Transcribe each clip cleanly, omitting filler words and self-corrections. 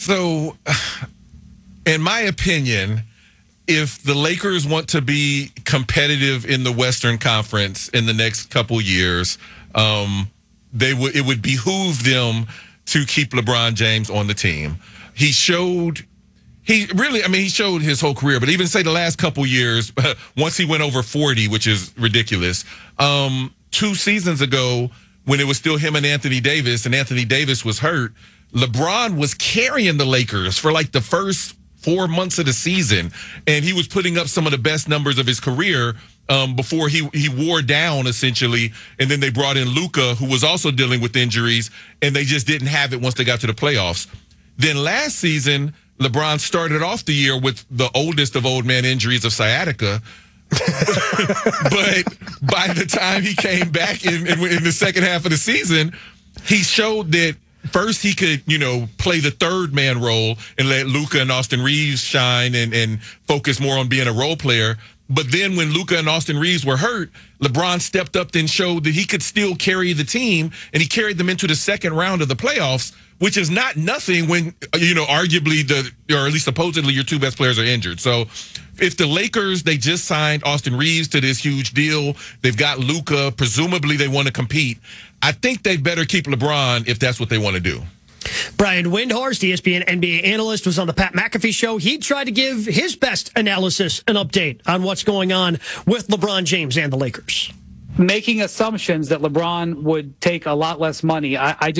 So, in my opinion, if the Lakers want to be competitive in the Western Conference in the next couple years, it would behoove them to keep LeBron James on the team. He showed his whole career, but even say the last couple years, once he went over 40, which is ridiculous. 2 seasons ago, when it was still him and Anthony Davis was hurt, LeBron was carrying the Lakers for like the first 4 months of the season, and he was putting up some of the best numbers of his career before he wore down, essentially. And then they brought in Luka, who was also dealing with injuries, and they just didn't have it once they got to the playoffs. Then last season, LeBron started off the year with the oldest of old man injuries of sciatica. But by the time he came back in the second half of the season, he showed that first he could, play the third man role and let Luka and Austin Reeves shine and focus more on being a role player. But then when Luka and Austin Reeves were hurt, LeBron stepped up and showed that he could still carry the team, and he carried them into the second round of the playoffs, which is not nothing when, arguably or at least supposedly your 2 best players are injured. So if the Lakers, they just signed Austin Reeves to this huge deal, they've got Luka, presumably they want to compete, I think they better keep LeBron if that's what they want to do. Brian Windhorst, ESPN NBA analyst, was on the Pat McAfee show. He tried to give his best analysis and update on what's going on with LeBron James and the Lakers. Making assumptions that LeBron would take a lot less money.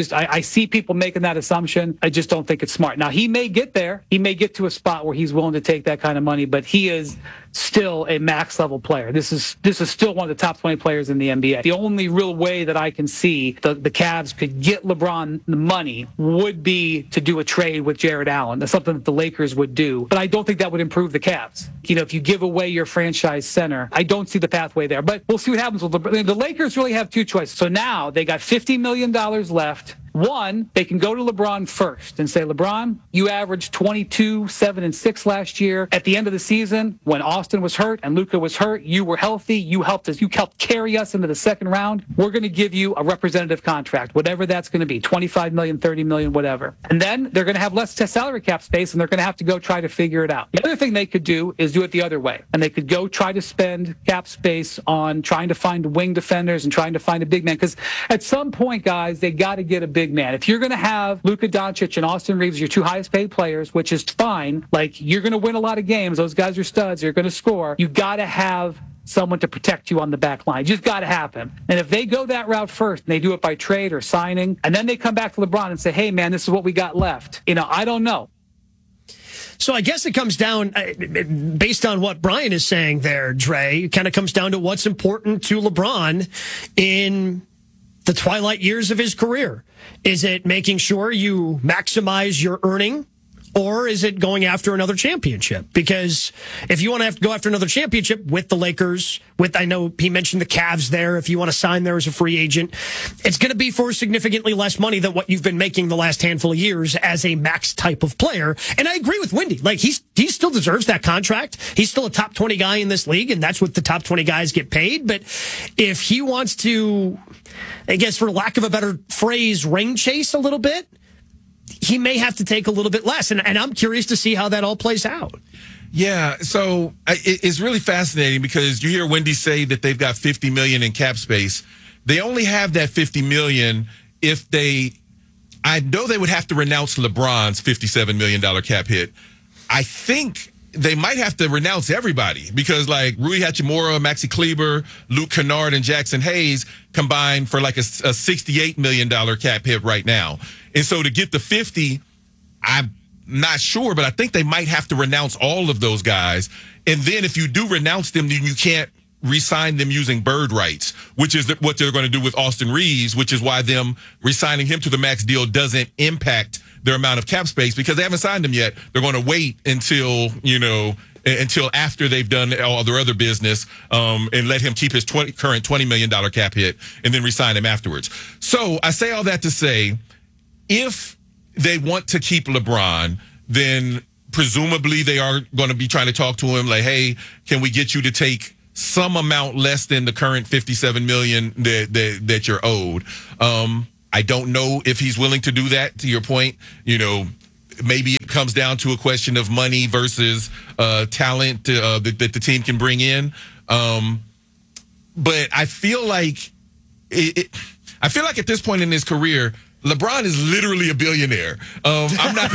I see people making that assumption. I just don't think it's smart. Now, he may get there. He may get to a spot where he's willing to take that kind of money, but he is still a max level player. This is still one of the top 20 players in the NBA. The only real way that I can see the Cavs could get LeBron the money would be to do a trade with Jared Allen. That's something that the Lakers would do, but I don't think that would improve the Cavs. If you give away your franchise center, I don't see the pathway there, but we'll see what happens with LeBron. The Lakers really have 2 choices. So now they got $50 million left. One, they can go to LeBron first and say, LeBron, you averaged 22, 7, and 6 last year. At the end of the season, when Austin was hurt and Luka was hurt, you were healthy. You helped us. You helped carry us into the second round. We're going to give you a representative contract, whatever that's going to be, $25 million, $30 million, whatever. And then they're going to have less salary cap space, and they're going to have to go try to figure it out. The other thing they could do is do it the other way, and they could go try to spend cap space on trying to find wing defenders and trying to find a big man. Because at some point, guys, they got to get a big man. If you're going to have Luka Doncic and Austin Reeves, your 2 highest paid players, which is fine, like you're going to win a lot of games. Those guys are studs. You're going to score. You got to have someone to protect you on the back line. Just got to happen. And if they go that route first and they do it by trade or signing, and then they come back to LeBron and say, hey, man, this is what we got left. I don't know. So I guess it comes down, based on what Brian is saying there, Dre, it kind of comes down to what's important to LeBron in the twilight years of his career. Is it making sure you maximize your earning, or is it going after another championship? Because if you want to have to go after another championship with the Lakers, I know he mentioned the Cavs there, if you want to sign there as a free agent, it's going to be for significantly less money than what you've been making the last handful of years as a max type of player. And I agree with Wendy. Like, he still deserves that contract. He's still a top 20 guy in this league, and that's what the top 20 guys get paid. But if he wants to, I guess for lack of a better phrase, ring chase a little bit, he may have to take a little bit less. And I'm curious to see how that all plays out. Yeah, so it's really fascinating because you hear Wendy say that they've got $50 million in cap space. They only have that $50 million if I know they would have to renounce LeBron's $57 million cap hit. I think they might have to renounce everybody because like Rui Hachimura, Maxi Kleber, Luke Kennard, and Jackson Hayes combined for like a $68 million cap hit right now. And so to get the 50, I'm not sure, but I think they might have to renounce all of those guys. And then if you do renounce them, then you can't re-sign them using bird rights, which is what they're going to do with Austin Reeves, which is why them re-signing him to the max deal doesn't impact their amount of cap space because they haven't signed him yet. They're going to wait until after they've done all their other business and let him keep his current $20 million cap hit and then re-sign him afterwards. So I say all that to say, if they want to keep LeBron, then presumably they are going to be trying to talk to him like, hey, can we get you to take some amount less than the current $57 million that you're owed? I don't know if he's willing to do that, to your point. Maybe comes down to a question of money versus talent that the team can bring in. But I feel like at this point in his career, LeBron is literally a billionaire. I'm not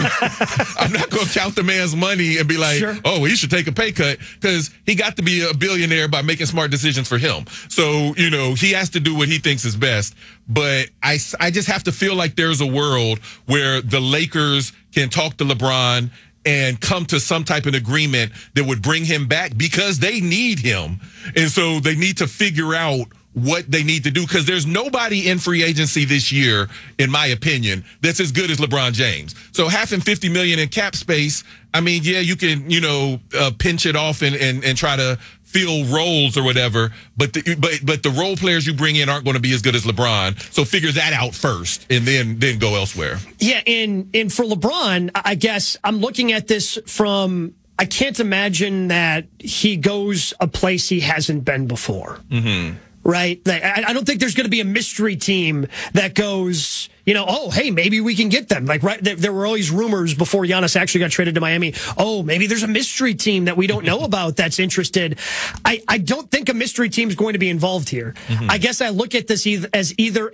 going to count the man's money and be like, sure, oh, he should take a pay cut, because he got to be a billionaire by making smart decisions for him. So, he has to do what he thinks is best. But I just have to feel like there's a world where the Lakers can talk to LeBron and come to some type of agreement that would bring him back, because they need him. And so they need to figure out what they need to do, because there's nobody in free agency this year, in my opinion, that's as good as LeBron James. So having $50 million in cap space, I mean, yeah, you can, pinch it off and try to fill roles or whatever, but the role players you bring in aren't going to be as good as LeBron. So figure that out first, and then go elsewhere. Yeah, and for LeBron, I guess I'm looking at this from, I can't imagine that he goes a place he hasn't been before. Mm-hmm. Right? I don't think there's going to be a mystery team that goes, oh, hey, maybe we can get them. Like, right, there were always rumors before Giannis actually got traded to Miami. Oh, maybe there's a mystery team that we don't know about that's interested. I don't think a mystery team is going to be involved here. Mm-hmm. I guess I look at this as either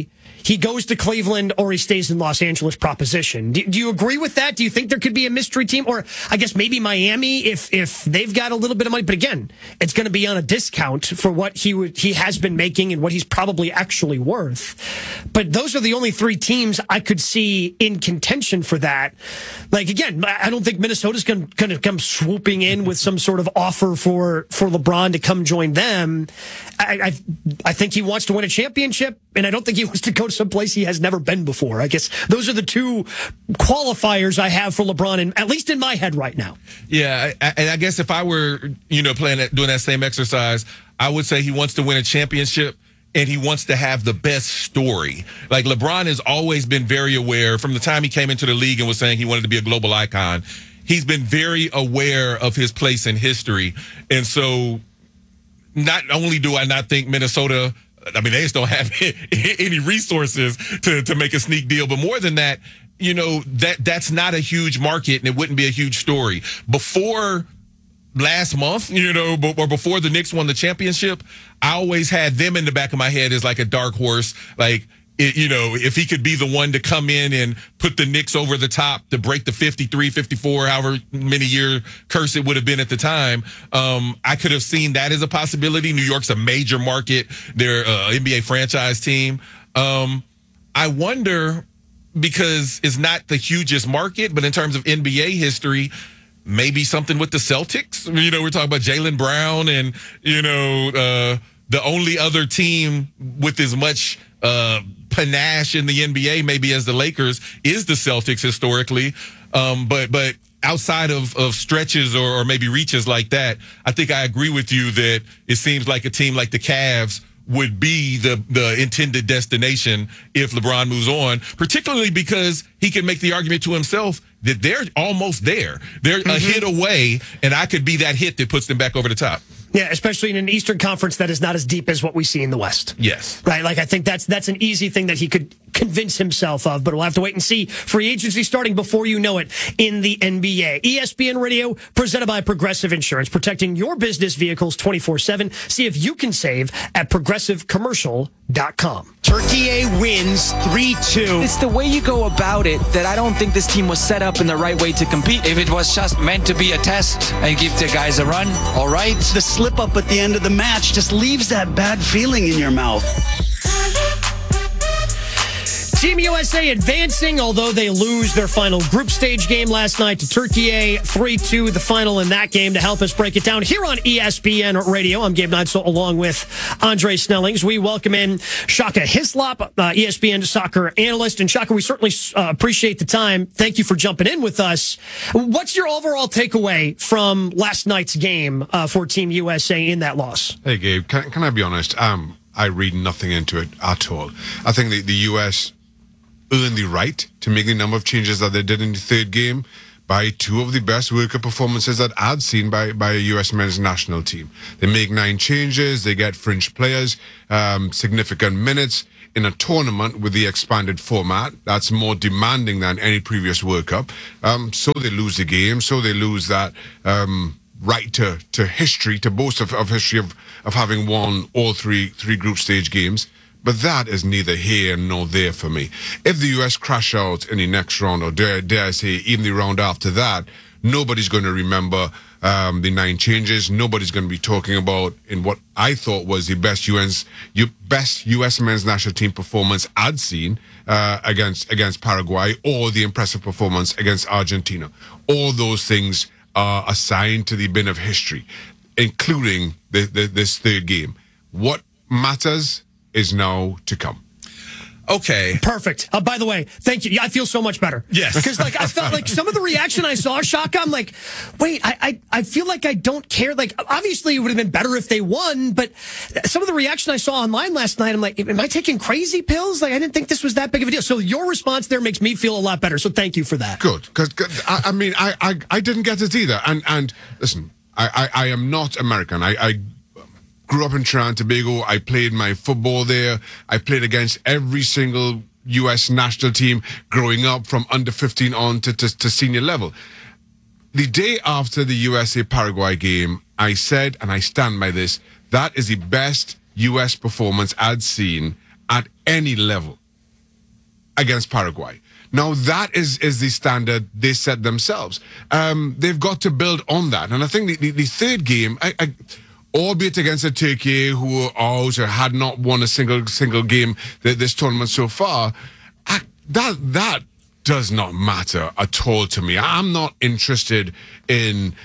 he goes to Cleveland or he stays in Los Angeles proposition. Do you agree with that? Do you think there could be a mystery team? Or I guess maybe Miami if they've got a little bit of money. But again, it's going to be on a discount for what he has been making and what he's probably actually worth. But those are the only three teams I could see in contention for that. Like, again, I don't think Minnesota's going to come swooping in with some sort of offer for LeBron to come join them. I think he wants to win a championship, and I don't think he wants to go to someplace he has never been before. I guess those are the two qualifiers I have for LeBron, and at least in my head right now. Yeah, and I guess if I were, doing that same exercise, I would say he wants to win a championship, and he wants to have the best story. Like, LeBron has always been very aware from the time he came into the league and was saying he wanted to be a global icon. He's been very aware of his place in history. And so not only do I not think Minnesota, I mean, they just don't have any resources to make a sneak deal, but more than that, that's not a huge market, and it wouldn't be a huge story. Before last month, or before the Knicks won the championship, I always had them in the back of my head as like a dark horse. Like, if he could be the one to come in and put the Knicks over the top to break the 53, 54, however many year curse it would have been at the time, I could have seen that as a possibility. New York's a major market. They're an NBA franchise team. I wonder, because it's not the hugest market, but in terms of NBA history, maybe something with the Celtics. We're talking about Jaylen Brown, and, the only other team with as much panache in the NBA maybe as the Lakers is the Celtics historically. But outside of stretches or maybe reaches like that, I think I agree with you that it seems like a team like the Cavs would be the intended destination if LeBron moves on, particularly because he can make the argument to himself that they're almost there. They're a hit away, and I could be that hit that puts them back over the top. Yeah, especially in an Eastern Conference that is not as deep as what we see in the West. Yes. Right, like I think that's an easy thing that he could convince himself of, but we'll have to wait and see. Free agency starting before you know it in the NBA. ESPN Radio, presented by Progressive Insurance, protecting your business vehicles 24/7. See if you can save at progressivecommercial.com. Turkey wins 3-2. It's the way you go about it that I don't think this team was set up in the right way to compete. If it was just meant to be a test and give the guys a run, all right. The slip up at the end of the match just leaves that bad feeling in your mouth. Team USA advancing, although they lose their final group stage game last night to Turkey, 3-2, the final in that game. To help us break it down here on ESPN Radio, I'm Gabe Neitzel along with Andre Snellings. We welcome in Shaka Hislop, ESPN soccer analyst. And Shaka, we certainly appreciate the time. Thank you for jumping in with us. What's your overall takeaway from last night's game for Team USA in that loss? Hey, Gabe, can I be honest? I read nothing into it at all. I think the U.S. earned the right to make the number of changes that they did in the third game by two of the best World Cup performances that I'd seen by a U.S. men's national team. They make 9 changes, they get fringe players, significant minutes. in a tournament with the expanded format that's more demanding than any previous World Cup. So they lose the game, so they lose that right to history, to boast of history of having won all three group stage games. But that is neither here nor there for me. If the US crash out in the next round, or dare I say even the round after that, nobody's going to remember the 9 changes. Nobody's going to be talking about in what I thought was the best US men's national team performance I'd seen against Paraguay, or the impressive performance against Argentina. All those things are assigned to the bin of history, including this third game. What matters is now to come. Okay. Perfect. By the way, thank you. Yeah, I feel so much better. Yes. Because I felt like some of the reaction I saw, Shaka, I'm like, wait, I feel like I don't care. Like, obviously it would have been better if they won, but some of the reaction I saw online last night, I'm like, am I taking crazy pills? Like, I didn't think this was that big of a deal. So your response there makes me feel a lot better. So thank you for that. Good. Because I didn't get it either. And listen, I am not American. I grew up in Trinidad and Tobago. I played my football there. I played against every single U.S. national team growing up from under 15 on to senior level. The day after the USA-Paraguay game, I said, and I stand by this, that is the best U.S. performance I'd seen at any level against Paraguay. Now, that is the standard they set themselves. They've got to build on that. And I think the third game, albeit against a Turkey who are out or had not won a single game this tournament so far, that does not matter at all to me. I'm not interested in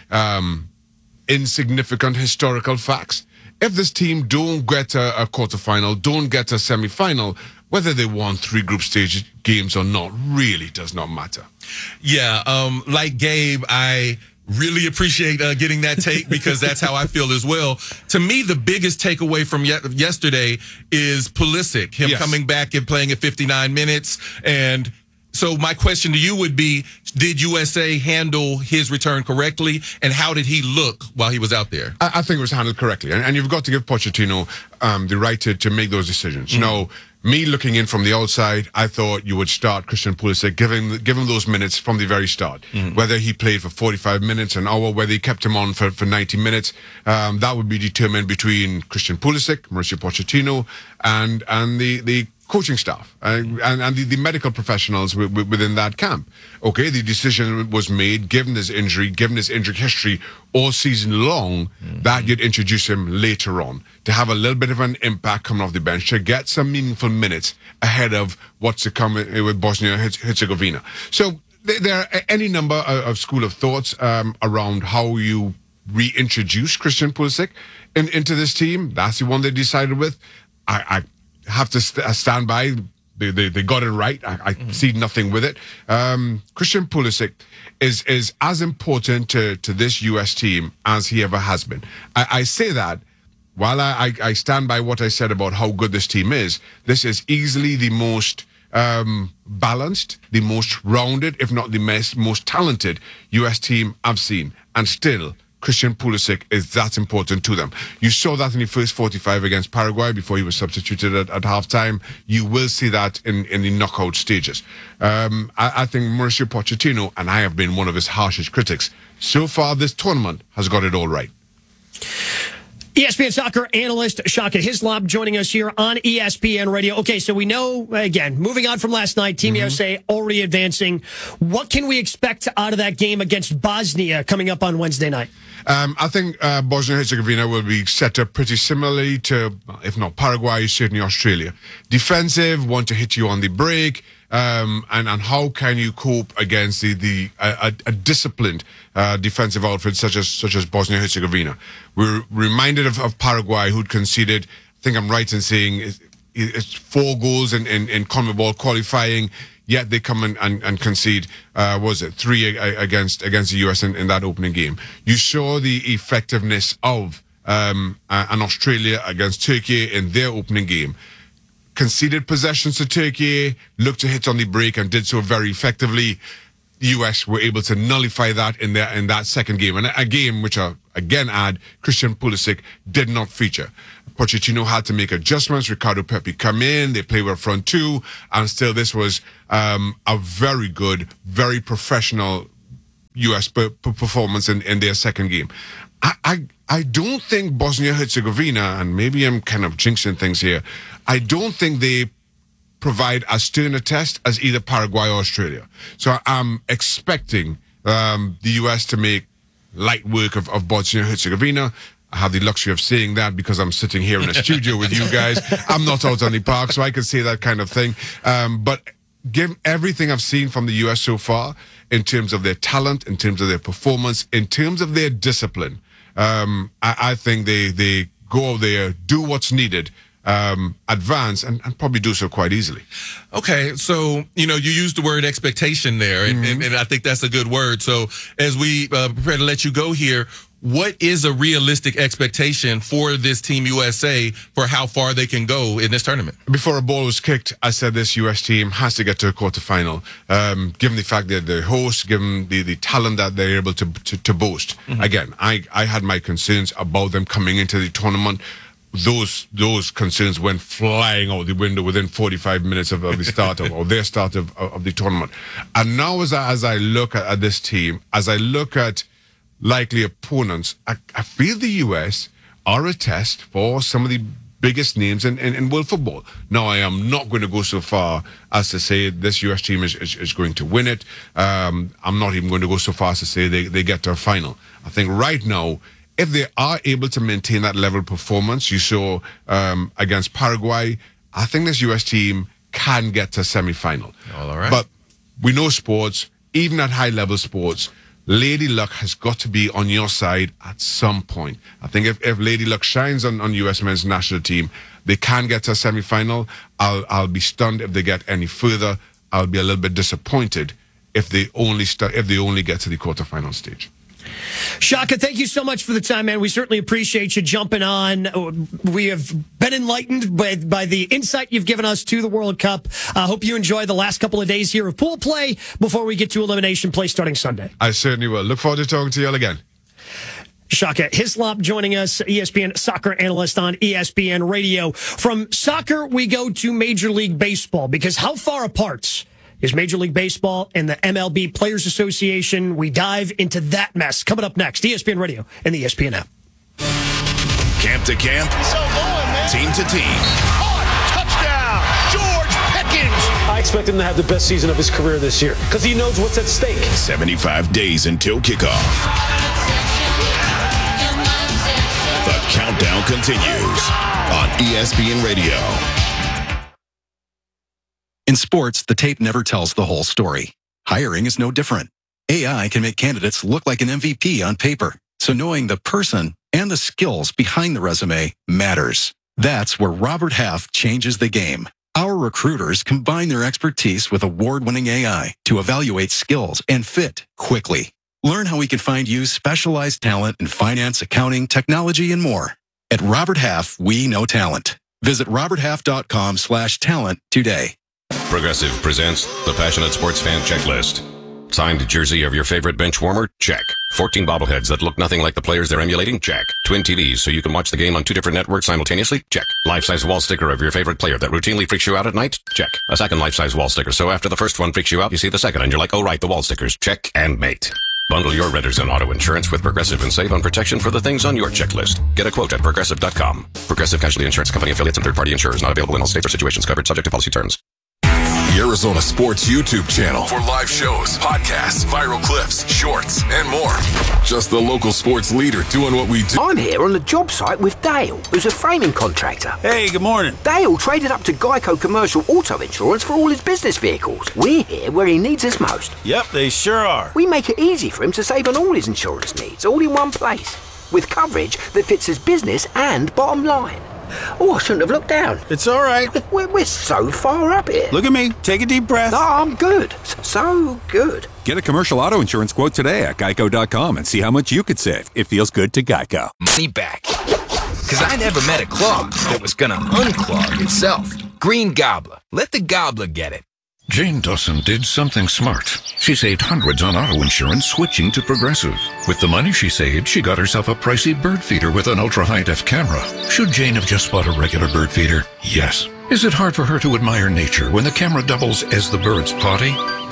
insignificant historical facts. If this team don't get a quarterfinal, don't get a semi-final, whether they won 3 group stage games or not really does not matter. Yeah, like Gabe, I really appreciate getting that take, because that's how I feel as well. To me, the biggest takeaway from yesterday is Pulisic, him coming back and playing at 59 minutes. And so my question to you would be, did USA handle his return correctly, and how did he look while he was out there? I think it was handled correctly. And you've got to give Pochettino the right to make those decisions. Mm-hmm. Now, me looking in from the outside, I thought you would start Christian Pulisic, give him those minutes from the very start. Mm-hmm. Whether he played for 45 minutes, an hour, whether he kept him on for 90 minutes, that would be determined between Christian Pulisic, Mauricio Pochettino, and the coaching staff and the medical professionals within that camp. Okay, the decision was made, given his injury history all season long, that you'd introduce him later on to have a little bit of an impact coming off the bench, to get some meaningful minutes ahead of what's to come with Bosnia-Herzegovina. So there are any number of school of thoughts around how you reintroduce Christian Pulisic into this team. That's the one they decided with. I have to stand by. They got it right. I see nothing with it. Christian Pulisic is as important to this U.S. team as he ever has been. I say that while I stand by what I said about how good this team is. This is easily the most balanced, the most rounded, if not the most talented U.S. team I've seen. And still, Christian Pulisic is that important to them. You saw that in the first 45 against Paraguay before he was substituted at halftime. You will see that in the knockout stages. I think Mauricio Pochettino, and I have been one of his harshest critics, so far this tournament has got it all right. ESPN soccer analyst Shaka Hislop joining us here on ESPN Radio. Okay, so we know, again, moving on from last night, Team USA already advancing. What can we expect out of that game against Bosnia coming up on Wednesday night? I think Bosnia-Herzegovina will be set up pretty similarly to, if not Paraguay, certainly Australia. Defensive, want to hit you on the break, and how can you cope against a disciplined defensive outfit such as Bosnia-Herzegovina? We're reminded of Paraguay, who'd conceded, I think I'm right in saying, it's 4 goals in CONMEBOL qualifying. Yet they come and concede, 3 against the US in that opening game. You saw the effectiveness of an Australia against Turkey in their opening game. Conceded possessions to Turkey, looked to hit on the break and did so very effectively. the U.S. were able to nullify that in that second game. And a game which, again, Christian Pulisic did not feature. Pochettino had to make adjustments. Ricardo Pepi come in. They play with front two. And still, this was a very good, very professional U.S. performance in their second game. I don't think Bosnia-Herzegovina, and maybe I'm kind of jinxing things here, I don't think they provide as stern a test as either Paraguay or Australia. So I'm expecting the U.S. to make light work of Bosnia-Herzegovina. I have the luxury of saying that because I'm sitting here in a studio with you guys. I'm not out on the park, so I can say that kind of thing. But given everything I've seen from the U.S. so far, in terms of their talent, in terms of their performance, in terms of their discipline, I think they go out there, do what's needed, advance, and probably do so quite easily. Okay, so, you used the word expectation there, and I think that's a good word. So as we prepare to let you go here, what is a realistic expectation for this Team USA for how far they can go in this tournament? Before a ball was kicked, I said this U.S. team has to get to a quarterfinal, given the fact that they're hosts, given the talent that they're able to boast. Again, I had my concerns about them coming into the tournament. Those concerns went flying out the window within 45 minutes of the start or their start of the tournament. And now as I look at this team, as I look at likely opponents, I feel the U.S. are a test for some of the biggest names in world football. Now, I am not going to go so far as to say this U.S. team is going to win it. I'm not even going to go so far as to say they get to a final. I think right now, if they are able to maintain that level of performance you saw against Paraguay, I think this U.S. team can get to a semi-final. All right. But we know sports, even at high-level sports, Lady Luck has got to be on your side at some point. I think if Lady Luck shines on U.S. men's national team, they can get to a semi-final. I'll be stunned if they get any further. I'll be a little bit disappointed if they only get to the quarterfinal stage. Shaka, thank you so much for the time, man. We certainly appreciate you jumping on. We have been enlightened by the insight you've given us to the World Cup. I hope you enjoy the last couple of days here of pool play before we get to elimination play starting Sunday. I certainly will. Look forward to talking to you all again. Shaka Hislop joining us, ESPN soccer analyst on ESPN Radio. From soccer, we go to Major League Baseball, because how far apart is Major League Baseball and the MLB Players Association? We dive into that mess coming up next. ESPN Radio and the ESPN app. Camp to camp, team to team. Touchdown, George Pickens. I expect him to have the best season of his career this year because he knows what's at stake. 75 days until kickoff. The countdown continues on ESPN Radio. In sports, the tape never tells the whole story. Hiring is no different. AI can make candidates look like an MVP on paper, so knowing the person and the skills behind the resume matters. That's where Robert Half changes the game. Our recruiters combine their expertise with award-winning AI to evaluate skills and fit quickly. Learn how we can find you specialized talent in finance, accounting, technology, and more. At Robert Half, we know talent. Visit roberthalf.com/talent today. Progressive presents the Passionate Sports Fan Checklist. Signed jersey of your favorite bench warmer? Check. 14 bobbleheads that look nothing like the players they're emulating? Check. Twin TVs so you can watch the game on 2 different networks simultaneously? Check. Life-size wall sticker of your favorite player that routinely freaks you out at night? Check. A second life-size wall sticker so after the first one freaks you out, you see the second and you're like, oh right, the wall stickers. Check and mate. Bundle your renters and auto insurance with Progressive and save on protection for the things on your checklist. Get a quote at Progressive.com. Progressive Casualty Insurance Company affiliates and third-party insurers not available in all states or situations covered subject to policy terms. Arizona Sports YouTube channel for live shows, podcasts, viral clips, shorts, and more. Just the local sports leader doing what we do. I'm here on the job site with Dale, who's a framing contractor. Hey, good morning. Dale traded up to Geico Commercial Auto Insurance for all his business vehicles. We're here where he needs us most. Yep, they sure are. We make it easy for him to save on all his insurance needs, all in one place, with coverage that fits his business and bottom line. Oh, I shouldn't have looked down. It's all right. We're so far up here. Look at me. Take a deep breath. No, I'm good. So good. Get a commercial auto insurance quote today at geico.com and see how much you could save. It feels good to Geico. Money back. Because I never met a clog that was going to unclog itself. Green Gobbler. Let the gobbler get it. Jane Dawson did something smart. She saved hundreds on auto insurance switching to Progressive. With the money she saved, she got herself a pricey bird feeder with an ultra-high-def camera. Should Jane have just bought a regular bird feeder? Yes. Is it hard for her to admire nature when the camera doubles as the birds potty?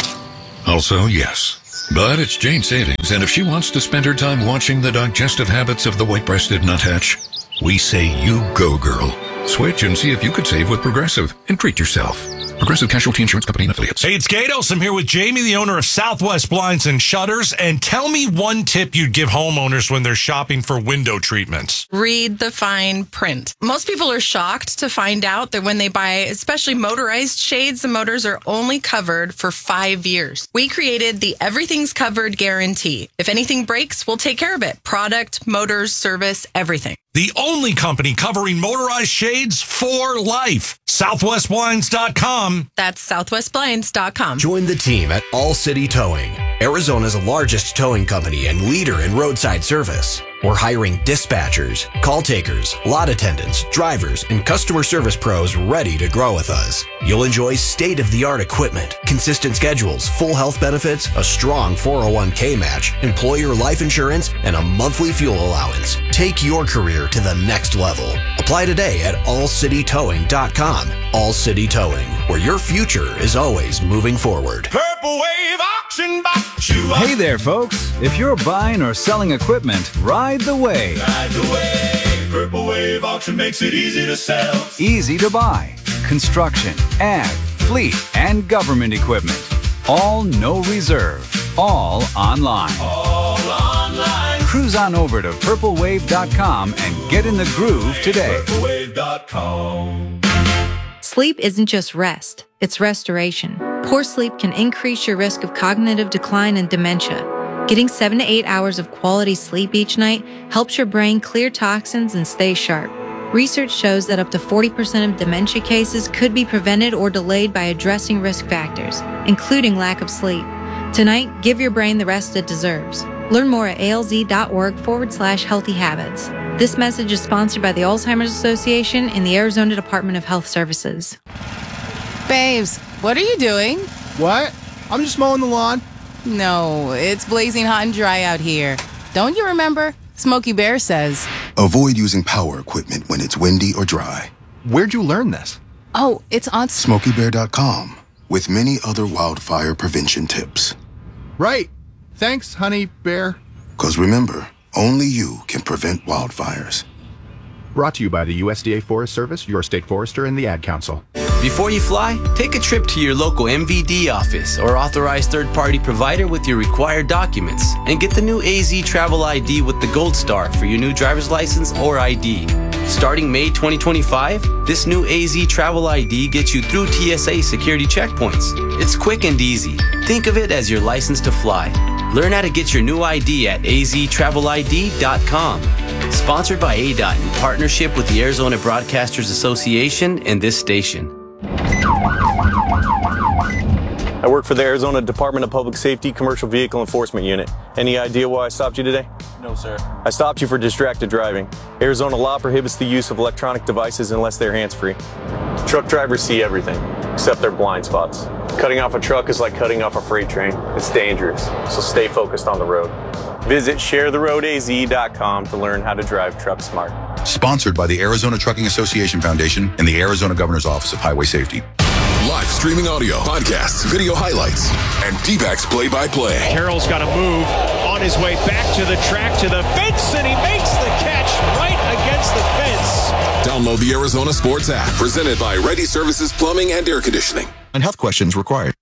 Also, yes. But it's Jane's savings, and if she wants to spend her time watching the digestive habits of the white-breasted nuthatch, we say you go, girl. Switch and see if you could save with Progressive and treat yourself. Progressive Casualty Insurance Company and Affiliates. Hey, it's Gatos. I'm here with Jamie, the owner of Southwest Blinds and Shutters. And tell me one tip you'd give homeowners when they're shopping for window treatments. Read the fine print. Most people are shocked to find out that when they buy, especially motorized shades, the motors are only covered for 5 years. We created the Everything's Covered guarantee. If anything breaks, we'll take care of it. Product, motors, service, everything. The only company covering motorized shades for life. SouthwestBlinds.com. That's SouthwestBlinds.com. Join the team at All City Towing, Arizona's largest towing company and leader in roadside service. We're hiring dispatchers, call takers, lot attendants, drivers, and customer service pros ready to grow with us. You'll enjoy state-of-the-art equipment, consistent schedules, full health benefits, a strong 401k match, employer life insurance, and a monthly fuel allowance. Take your career to the next level. Apply today at allcitytowing.com. All City Towing, where your future is always moving forward. Purple Wave Auction Box. Hey there, folks. If you're buying or selling equipment, ride the wave. Ride the wave. Purple Wave Auction makes it easy to sell. Easy to buy. Construction, ag, fleet, and government equipment. All no reserve. All online. All online. Cruise on over to purplewave.com and get in the groove today. Purplewave.com. Sleep isn't just rest, it's restoration. Poor sleep can increase your risk of cognitive decline and dementia. Getting 7 to 8 hours of quality sleep each night helps your brain clear toxins and stay sharp. Research shows that up to 40% of dementia cases could be prevented or delayed by addressing risk factors, including lack of sleep. Tonight, give your brain the rest it deserves. Learn more at alz.org/healthy habits. This message is sponsored by the Alzheimer's Association and the Arizona Department of Health Services. Babes, what are you doing? What? I'm just mowing the lawn. No, it's blazing hot and dry out here. Don't you remember? Smokey Bear says. Avoid using power equipment when it's windy or dry. Where'd you learn this? Oh, it's on SmokeyBear.com with many other wildfire prevention tips. Right. Thanks, honey bear. 'Cause remember, only you can prevent wildfires. Brought to you by the USDA Forest Service, your state forester, and the Ad Council. Before you fly, take a trip to your local MVD office or authorized third-party provider with your required documents and get the new AZ Travel ID with the Gold Star for your new driver's license or ID. Starting May 2025, this new AZ Travel ID gets you through TSA security checkpoints. It's quick and easy. Think of it as your license to fly. Learn how to get your new ID at aztravelid.com. Sponsored by ADOT in partnership with the Arizona Broadcasters Association and this station. I work for the Arizona Department of Public Safety Commercial Vehicle Enforcement Unit. Any idea why I stopped you today? No, sir. I stopped you for distracted driving. Arizona law prohibits the use of electronic devices unless they're hands-free. Truck drivers see everything, except their blind spots. Cutting off a truck is like cutting off a freight train. It's dangerous, so stay focused on the road. Visit sharetheroadaz.com to learn how to drive truck smart. Sponsored by the Arizona Trucking Association Foundation and the Arizona Governor's Office of Highway Safety. Live streaming audio, podcasts, video highlights, and D-backs play-by-play. Carroll's got to move on his way back to the track, to the fence, and he makes the catch right against the fence. Download the Arizona Sports app, presented by Ready Services Plumbing and Air Conditioning. And health questions required.